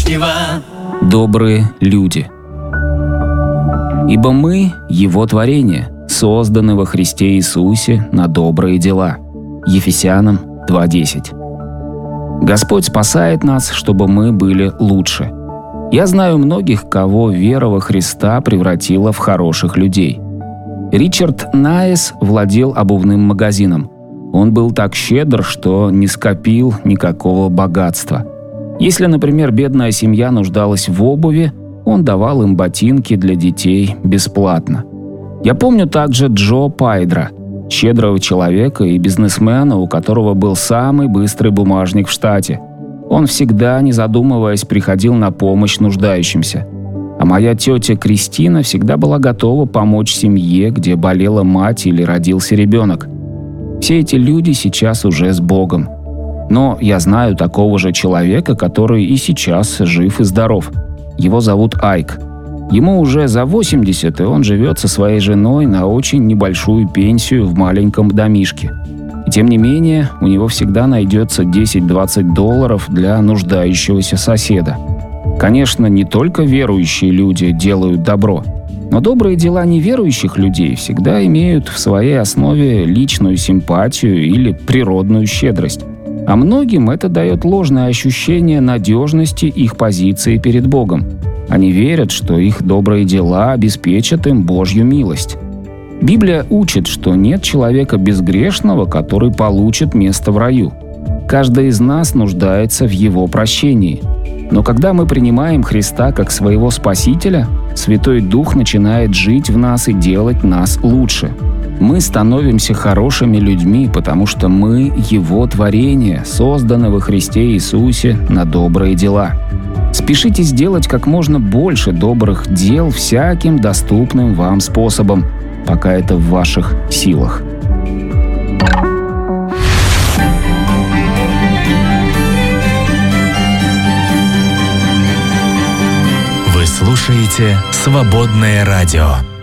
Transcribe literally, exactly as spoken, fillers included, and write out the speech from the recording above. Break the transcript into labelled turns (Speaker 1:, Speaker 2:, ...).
Speaker 1: Всевышнего.
Speaker 2: Добрые люди. Ибо мы — Его творение, созданы во Христе Иисусе на добрые дела. Ефесянам два десять. Господь спасает нас, чтобы мы были лучше. Я знаю многих, кого вера во Христа превратила в хороших людей. Ричард Найес владел обувным магазином. Он был так щедр, что не скопил никакого богатства. Если, например, бедная семья нуждалась в обуви, он давал им ботинки для детей бесплатно. Я помню также Джо Пайдра, щедрого человека и бизнесмена, у которого был самый быстрый бумажник в штате. Он всегда, не задумываясь, приходил на помощь нуждающимся. А моя тетя Кристина всегда была готова помочь семье, где болела мать или родился ребенок. Все эти люди сейчас уже с Богом. Но я знаю такого же человека, который и сейчас жив и здоров. Его зовут Айк. Ему уже за восемьдесят, и он живет со своей женой на очень небольшую пенсию в маленьком домишке. И тем не менее, у него всегда найдется десять-двадцать долларов для нуждающегося соседа. Конечно, не только верующие люди делают добро, но добрые дела неверующих людей всегда имеют в своей основе личную симпатию или природную щедрость. А многим это дает ложное ощущение надежности их позиции перед Богом. Они верят, что их добрые дела обеспечат им Божью милость. Библия учит, что нет человека безгрешного, который получит место в раю. Каждый из нас нуждается в Его прощении. Но когда мы принимаем Христа как своего Спасителя, Святой Дух начинает жить в нас и делать нас лучше. Мы становимся хорошими людьми, потому что мы — Его творение, созданы во Христе Иисусе на добрые дела. Спешите сделать как можно больше добрых дел всяким доступным вам способом, пока это в ваших силах.
Speaker 1: Вы слушаете «Свободное радио».